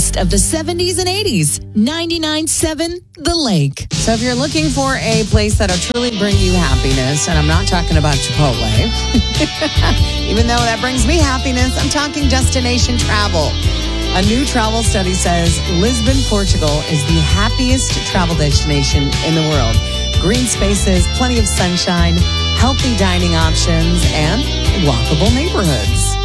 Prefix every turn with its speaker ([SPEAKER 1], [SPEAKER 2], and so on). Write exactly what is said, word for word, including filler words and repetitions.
[SPEAKER 1] best of the seventies and eighties. ninety-nine point seven The Lake.
[SPEAKER 2] So if you're looking for a place that'll truly bring you happiness, and I'm not talking about Chipotle, even though that brings me happiness, I'm talking destination travel. A new travel study says Lisbon, Portugal is the happiest travel destination in the world. Green spaces, plenty of sunshine, healthy dining options, and walkable neighborhoods.